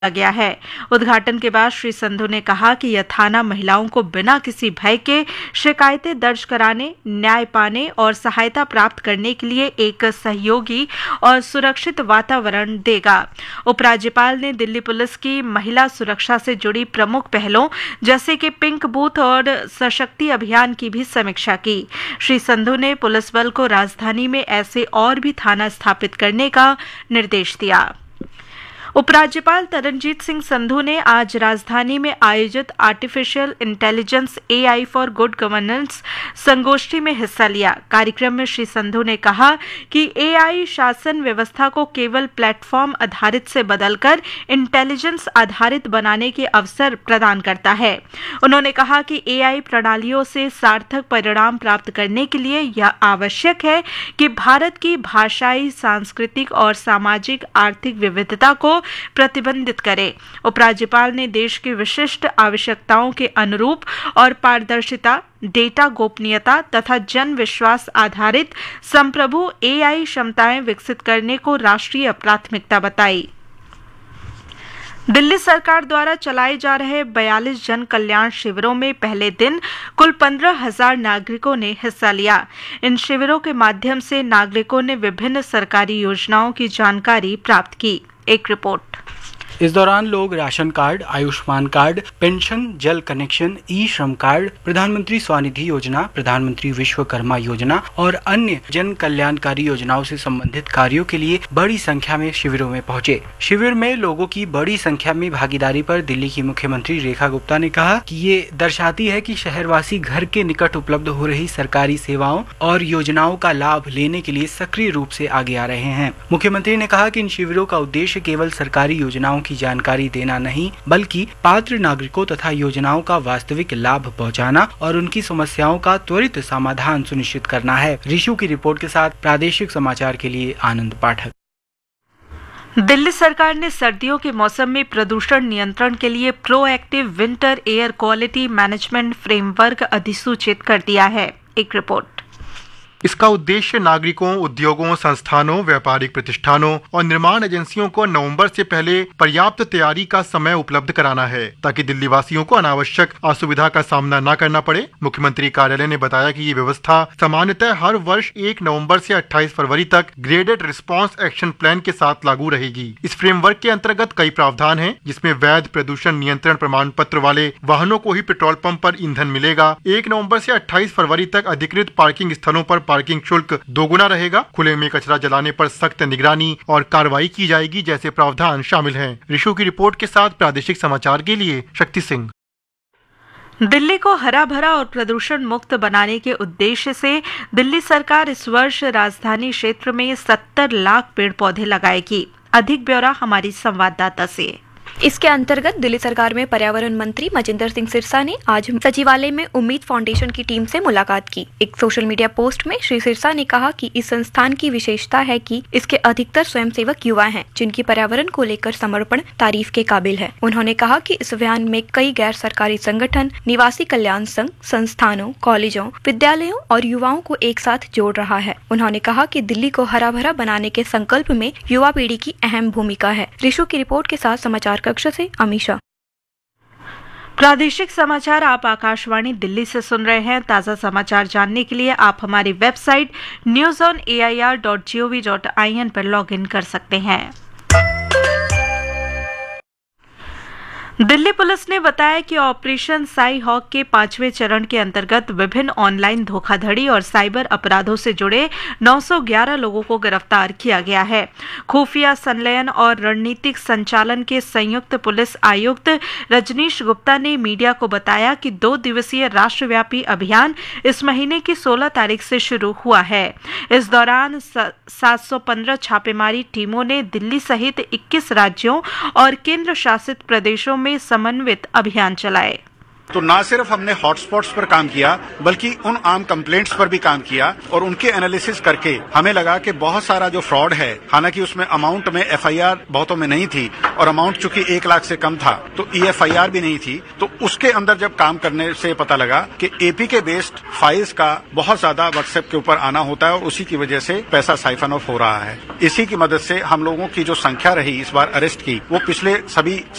गया है। उद्घाटन के बाद श्री संधू ने कहा कि यह थाना महिलाओं को बिना किसी भय के शिकायतें दर्ज कराने, न्याय पाने और सहायता प्राप्त करने के लिए एक सहयोगी और सुरक्षित वातावरण देगा। उपराज्यपाल ने दिल्ली पुलिस की महिला सुरक्षा से जुड़ी प्रमुख पहलों जैसे कि पिंक बूथ और सशक्ति अभियान की भी समीक्षा की। श्री संधू ने पुलिस बल को राजधानी में ऐसे और भी थाना स्थापित करने का निर्देश दिया। उपराज्यपाल तरनजीत सिंह संधू ने आज राजधानी में आयोजित artificial intelligence AI for good governance संगोष्ठी में हिस्सा लिया। कार्यक्रम में श्री संधू ने कहा कि AI शासन व्यवस्था को केवल प्लेटफॉर्म आधारित से बदलकर इंटेलिजेंस आधारित बनाने के अवसर प्रदान करता है। उन्होंने कहा कि AI प्रणालियों से सार्थक परिणाम प्राप्त करने के लिए यह आवश्यक है कि भारत की भाषाई, सांस्कृतिक और सामाजिक आर्थिक विविधता को प्रतिबंधित करे। उपराज्यपाल ने देश की विशिष्ट आवश्यकताओं के अनुरूप और पारदर्शिता, डेटा गोपनीयता तथा जन विश्वास आधारित संप्रभु AI क्षमताएं विकसित करने को राष्ट्रीय प्राथमिकता बताई। दिल्ली सरकार द्वारा चलाए जा रहे 42 जन कल्याण शिविरों में पहले दिन कुल 15,000 नागरिकों ने हिस्सा लिया। इन शिविरों के माध्यम से नागरिकों ने विभिन्न सरकारी योजनाओं की जानकारी प्राप्त की। एक रिपोर्ट। इस दौरान लोग ration card, Ayushman card, pension, जल कनेक्शन, ई-श्रम कार्ड, प्रधानमंत्री स्वनिधि योजना, प्रधानमंत्री विश्वकर्मा योजना और अन्य जन कल्याणकारी योजनाओं से संबंधित कार्यों के लिए बड़ी संख्या में शिविरों में पहुंचे। शिविर में लोगों की बड़ी संख्या में भागीदारी पर दिल्ली की मुख्यमंत्री रेखा गुप्ता ने कहा कि ये दर्शाती है कि शहरवासी घर के निकट उपलब्ध हो रही सरकारी सेवाओं और योजनाओं का लाभ लेने के लिए सक्रिय रूप से आगे आ रहे हैं। मुख्यमंत्री ने कहा कि इन शिविरों का उद्देश्य केवल सरकारी योजनाओं की जानकारी देना नहीं, बल्कि पात्र नागरिकों तथा योजनाओं का वास्तविक लाभ पहुंचाना और उनकी समस्याओं का त्वरित समाधान सुनिश्चित करना है। ऋषु की रिपोर्ट के साथ प्रादेशिक समाचार के लिए आनंद पाठक। दिल्ली सरकार ने सर्दियों के मौसम में प्रदूषण नियंत्रण के लिए proactive winter air quality management framework अधिसूचित कर दिया है। एक रिपोर्ट। इसका उद्देश्य नागरिकों, उद्योगों, संस्थानों, व्यापारिक प्रतिष्ठानों और निर्माण एजेंसियों को नवंबर से पहले पर्याप्त तैयारी का समय उपलब्ध कराना है, ताकि दिल्ली वासियों को अनावश्यक असुविधा का सामना न करना पड़े। मुख्यमंत्री कार्यालय ने बताया कि ये व्यवस्था सामान्यतः हर वर्ष 1 नवंबर से 28 फरवरी तक ग्रेडेड रिस्पांस एक्शन प्लान के साथ लागू रहेगी। इस फ्रेमवर्क के अंतर्गत कई प्रावधान हैं, जिसमें वैध प्रदूषण नियंत्रण प्रमाण पत्र वाले वाहनों को ही पेट्रोल पंप पर ईंधन मिलेगा। 1 नवंबर से 28 फरवरी तक अधिकृत पार्किंग स्थलों पर पार्किंग शुल्क 2 गुना रहेगा। खुले में कचरा जलाने पर सख्त निगरानी और कार्रवाई की जाएगी जैसे प्रावधान शामिल हैं। ऋषु की रिपोर्ट के साथ प्रादेशिक समाचार के लिए शक्ति सिंह। दिल्ली को हरा भरा और प्रदूषण मुक्त बनाने के उद्देश्य से दिल्ली सरकार इस वर्ष राजधानी क्षेत्र में 70 लाख पेड़ पौधे लगाएगी। अधिक ब्यौरा हमारी संवाददाता से। इसके अंतर्गत दिल्ली सरकार में पर्यावरण मंत्री मजिंदर सिंह सिरसा ने आज सचिवालय में उम्मीद फाउंडेशन की टीम से मुलाकात की। एक सोशल मीडिया पोस्ट में श्री सिरसा ने कहा कि इस संस्थान की विशेषता है कि इसके अधिकतर स्वयंसेवक युवा हैं, जिनकी पर्यावरण को लेकर समर्पण तारीफ के काबिल है। उन्होंने कहा कि इस अभियान में कई गैर सरकारी संगठन, निवासी कल्याण संघ, संस्थानों, कॉलेजों, विद्यालयों और युवाओं को एक साथ जोड़ रहा है। उन्होंने कहा कि दिल्ली को हरा भरा बनाने के संकल्प में युवा पीढ़ी की अहम भूमिका है। ऋषु की रिपोर्ट के साथ समाचार कक्ष से अमीशा। प्रादेशिक समाचार आप आकाशवाणी दिल्ली से सुन रहे हैं। ताजा समाचार जानने के लिए आप हमारी वेबसाइट newsonair.gov.in पर लॉगिन कर सकते हैं। दिल्ली पुलिस ने बताया कि ऑपरेशन साई हॉक के 5वें चरण के अंतर्गत विभिन्न ऑनलाइन धोखाधड़ी और साइबर अपराधों से जुड़े 911 लोगों को गिरफ्तार किया गया है। खुफिया संलयन और रणनीतिक संचालन के संयुक्त पुलिस आयुक्त रजनीश गुप्ता ने मीडिया को बताया कि 2 दिवसीय राष्ट्रव्यापी अभियान इस महीने की 16 तारीख से शुरू हुआ है। इस दौरान 715 छापेमारी टीमों ने दिल्ली सहित 21 राज्यों और केंद्र शासित प्रदेशों में समन्वित अभियान चलाए। तो ना सिर्फ हमने हॉटस्पॉट्स पर काम किया बल्कि उन आम कंप्लेंट्स पर भी काम किया और उनके एनालिसिस करके हमें लगा कि बहुत सारा जो फ्रॉड है, हालांकि उसमें अमाउंट में FIR बहुतों में नहीं थी और अमाउंट चूंकि 1 लाख से कम था तो EFIR भी नहीं थी, तो उसके अंदर जब काम करने से पता लगा कि AP के बेस्ड फाइल्स का बहुत ज्यादा व्हाट्सएप के ऊपर आना होता है और उसी की वजह से पैसा साइफन ऑफ हो रहा है। इसी की मदद से हम लोगों की जो संख्या रही इस बार अरेस्ट की वो पिछले सभी